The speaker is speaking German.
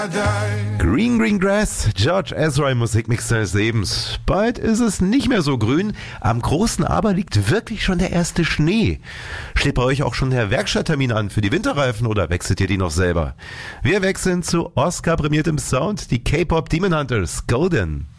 Green Green Grass, George Ezra im Musikmix des Lebens. Bald ist es nicht mehr so grün. Am großen Aber liegt wirklich schon der erste Schnee. Steht bei euch auch schon der Werkstatttermin an für die Winterreifen oder wechselt ihr die noch selber? Wir wechseln zu Oscar-prämiertem Sound, die K-Pop Demon Hunters, Golden.